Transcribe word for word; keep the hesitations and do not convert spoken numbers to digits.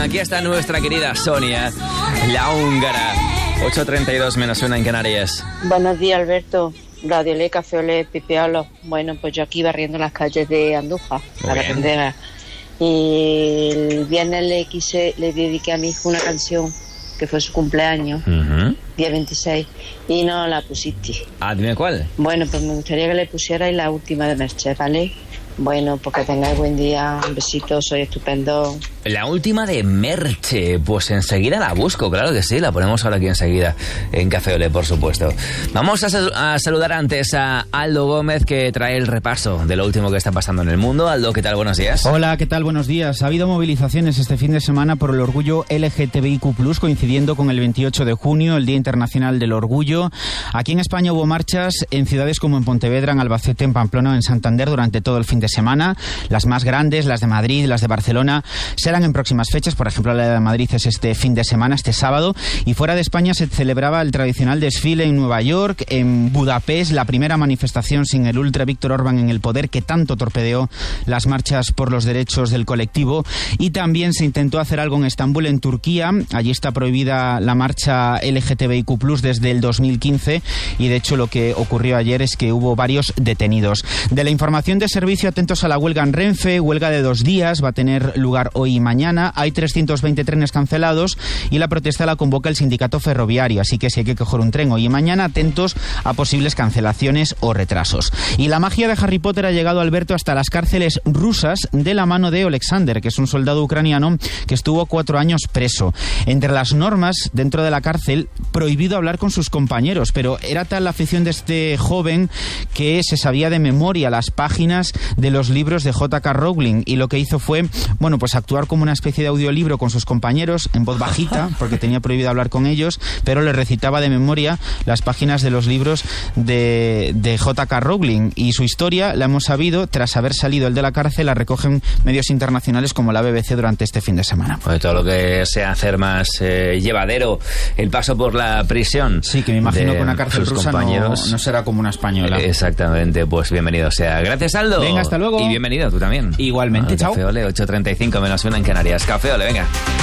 Aquí está nuestra querida Sonia, la húngara. ocho treinta y dos menos una en Canarias. Buenos días, Alberto. Radio Le, Café Olé, Pipeolo. Bueno, pues yo aquí barriendo las calles de Andújar, a la pendeja. Y el viernes le quise, le dediqué a mi hijo una canción que fue su cumpleaños, uh-huh. día veintiséis, y no la pusiste. Ah, dime cuál. Bueno, pues me gustaría que le pusierais la última de Merche, ¿vale? Bueno, pues que tengáis buen día, un besito, soy estupendo. La última de Merche, pues enseguida la busco, claro que sí, la ponemos ahora aquí enseguida, en Café Olé, por supuesto. Vamos a, sal- a saludar antes a Aldo Gómez, que trae el repaso de lo último que está pasando en el mundo. Aldo, ¿qué tal? Buenos días. Hola, ¿qué tal? Buenos días. Ha habido movilizaciones este fin de semana por el orgullo L G T B I Q plus, coincidiendo con el veintiocho de junio, el Día Internacional del Orgullo. Aquí en España hubo marchas en ciudades como en Pontevedra, en Albacete, en Pamplona o en Santander durante todo el fin de semana. Las más grandes, las de Madrid, las de Barcelona, serán en próximas fechas. Por ejemplo, la de Madrid es este fin de semana, este sábado. Y fuera de España se celebraba el tradicional desfile en Nueva York, en Budapest, la primera manifestación sin el ultra Víctor Orbán en el poder, que tanto torpedeó las marchas por los derechos del colectivo. Y también se intentó hacer algo en Estambul, en Turquía. Allí está prohibida la marcha L G T B I Q plus desde el dos mil quince, y de hecho lo que ocurrió ayer es que hubo varios detenidos. De la información de servicio, atentos a la huelga en Renfe, huelga de dos días, va a tener lugar hoy y mañana. Hay trescientos veinte trenes cancelados y la protesta la convoca el sindicato ferroviario, así que si hay que coger un tren hoy y mañana, atentos a posibles cancelaciones o retrasos. Y la magia de Harry Potter ha llegado, Alberto, hasta las cárceles rusas de la mano de Alexander, que es un soldado ucraniano que estuvo cuatro años preso. Entre las normas dentro de la cárcel, prohibido hablar con sus compañeros, pero era tal la afición de este joven que se sabía de memoria las páginas de los libros de J K Rowling, y lo que hizo fue, bueno, pues actuar como una especie de audiolibro con sus compañeros en voz bajita, porque tenía prohibido hablar con ellos, pero le recitaba de memoria las páginas de los libros de, de J K Rowling, y su historia la hemos sabido tras haber salido él de la cárcel. La recogen medios internacionales como la B B C durante este fin de semana. Pues todo lo que sea hacer más eh, llevadero el paso por la prisión. Sí, que me imagino que una cárcel rusa no, no será como una española. Exactamente, pues bienvenido sea. Gracias, Aldo. Venga, hasta luego. Y bienvenido tú también. Igualmente, ah, chao. Café Ole, ocho treinta y cinco menos una en Canarias. Café Ole, venga.